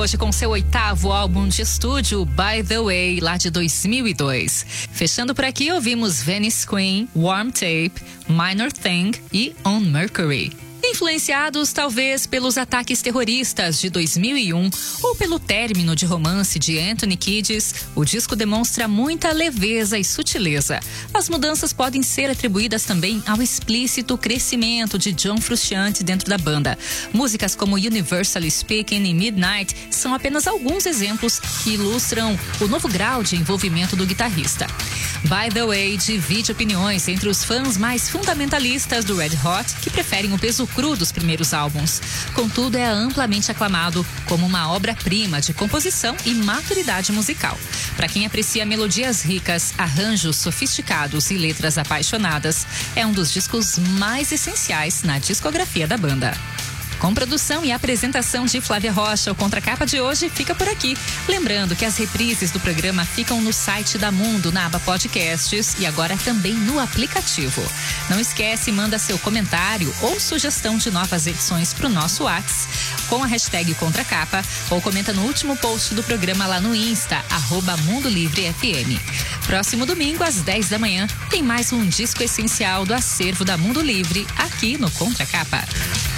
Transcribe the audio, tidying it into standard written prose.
hoje com seu 8º álbum de estúdio, By The Way, lá de 2002. Fechando por aqui, ouvimos Venice Queen, Warm Tape, Minor Thing e On Mercury. Influenciados talvez pelos ataques terroristas de 2001 ou pelo término de romance de Anthony Kiedis, o disco demonstra muita leveza e sutileza. As mudanças podem ser atribuídas também ao explícito crescimento de John Frusciante dentro da banda. Músicas como Universally Speaking e Midnight são apenas alguns exemplos que ilustram o novo grau de envolvimento do guitarrista. By The Way divide opiniões entre os fãs mais fundamentalistas do Red Hot, que preferem o peso cru dos primeiros álbuns. Contudo, é amplamente aclamado como uma obra-prima de composição e maturidade musical. Para quem aprecia melodias ricas, arranjos sofisticados e letras apaixonadas, é um dos discos mais essenciais na discografia da banda. Com produção e apresentação de Flávia Rocha, o Contracapa de hoje fica por aqui. Lembrando que as reprises do programa ficam no site da Mundo, na aba Podcasts e agora também no aplicativo. Não esquece, manda seu comentário ou sugestão de novas edições para o nosso WhatsApp com a hashtag Contracapa ou comenta no último post do programa lá no Insta, @MundoLivreFM. Próximo domingo, às 10 da manhã, tem mais um disco essencial do acervo da Mundo Livre aqui no Contracapa.